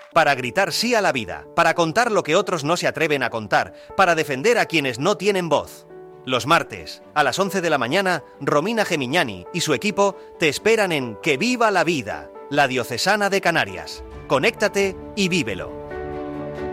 Para gritar sí a la vida, para contar lo que otros no se atreven a contar, para defender a quienes no tienen voz. Los martes, a las 11 de la mañana, Romina Gemignani y su equipo te esperan en Que Viva la Vida, la Diocesana de Canarias. Conéctate y vívelo.